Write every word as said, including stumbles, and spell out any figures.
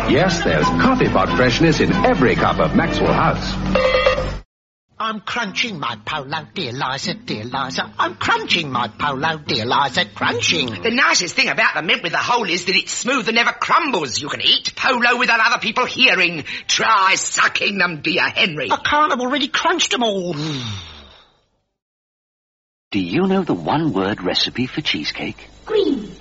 Yes, there's coffee pot freshness in every cup of Maxwell House. I'm crunching my polo, dear Liza, dear Liza. I'm crunching my polo, dear Liza, crunching. The nicest thing about the mint with the hole is that it's smooth and never crumbles. You can eat polo without other people hearing. Try sucking them, dear Henry. I can't, I've already crunched them all. Do you know the one-word recipe for cheesecake? Green.